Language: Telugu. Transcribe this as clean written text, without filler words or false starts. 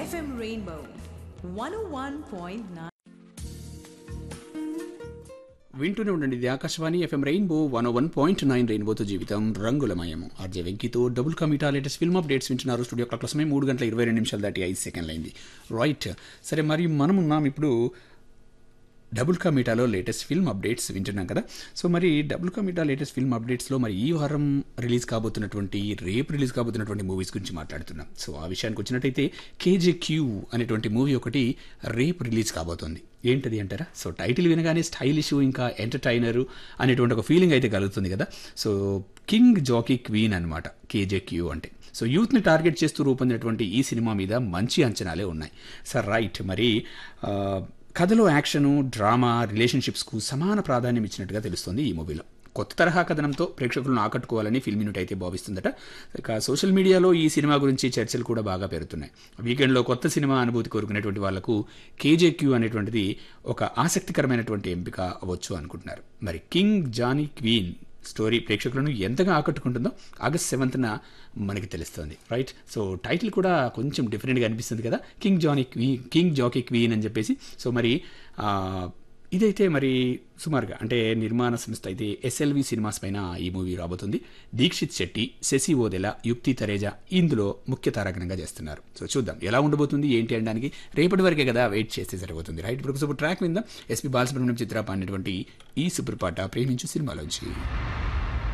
FM Rainbow 101.9. వింటూనే ఉండండి. ఇది ఆకాశవాణి ఎఫ్ఎం రెయిన్బో 101.9 రెయిన్బోతో జీవితం రంగులమయము. RJ వెంకీతో double కమిటా latest film updates వింటున్నారు. స్టూడియో క్లాక్ సమయం 3:22 దాటి 5 సెకండ్లు అయింది. రైట్, సరే, మరి మనం ఉన్నాం ఇప్పుడు డబుల్ కమిటాలో లేటెస్ట్ ఫిల్మ్ అప్డేట్స్ వింటున్నాం కదా. సో మరి డబుల్ కమిటా లేటెస్ట్ ఫిల్మ్ అప్డేట్స్లో మరి ఈ వారం రిలీజ్ కాబోతున్నటువంటి, రేపు రిలీజ్ కాబోతున్నటువంటి మూవీస్ గురించి మాట్లాడుతున్నాం. సో ఆ విషయానికి వచ్చినట్టయితే కేజేక్యూ అనేటువంటి మూవీ ఒకటి రేపు రిలీజ్ కాబోతోంది. ఏంటది అంటారా? సో టైటిల్ వినగానే స్టైలిష్ ఇంకా ఎంటర్టైనరు అనేటువంటి ఒక ఫీలింగ్ అయితే కలుగుతుంది కదా. సో కింగ్ జాకీ క్వీన్ అనమాట కేజేక్యూ అంటే. సో యూత్ని టార్గెట్ చేస్తూ రూపొందినటువంటి ఈ సినిమా మీద మంచి అంచనాలే ఉన్నాయి. సార్ రైట్, మరి కథలో యాక్షను, డ్రామా, రిలేషన్షిప్స్కు సమాన ప్రాధాన్యం ఇచ్చినట్టుగా తెలుస్తోంది ఈ మూవీలో. కొత్త తరహా కథనంతో ప్రేక్షకులను ఆకట్టుకోవాలని ఫిల్మ్ యూనిట్ అయితే భావిస్తుందట. ఇక సోషల్ మీడియాలో ఈ సినిమా గురించి చర్చలు కూడా బాగా పెరుగుతున్నాయి. వీకెండ్లో కొత్త సినిమా అనుభూతి కోరుకునేటువంటి వాళ్లకు కేజేక్యూ అనేటువంటిది ఒక ఆసక్తికరమైనటువంటి ఎంపిక అవ్వచ్చు అనుకుంటున్నారు. మరి కింగ్ జానీ క్వీన్ స్టోరీ ప్రేక్షకులను ఎంతగా ఆకట్టుకుంటుందో ఆగస్ట్ 7th మనకి తెలుస్తుంది. రైట్, సో టైటిల్ కూడా కొంచెం డిఫరెంట్గా అనిపిస్తుంది కదా, కింగ్ జాకీ క్వీన్ అని చెప్పేసి. సో మరి ఇదైతే మరి సుమారుగా అంటే నిర్మాణ సంస్థ అయితే ఎస్ఎల్వి సినిమాస్ పైన ఈ మూవీ రాబోతుంది. దీక్షిత్ శెట్టి, శశి ఓదెల, యుక్తి తరేజా ఇందులో ముఖ్య తారాగణంగా చేస్తున్నారు. సో చూద్దాం ఎలా ఉండబోతుంది ఏంటి అనడానికి రేపటి వరకే కదా వెయిట్ చేస్తే సరిపోతుంది. రైట్, ఇప్పుడు సూపర్ ట్రాక్ విందాం. ఎస్పి బాలసుబ్రహ్మణ్యం చిత్ర పాడినటువంటి ఈ సూపర్ పాట ప్రేమించు సినిమాలోంచి.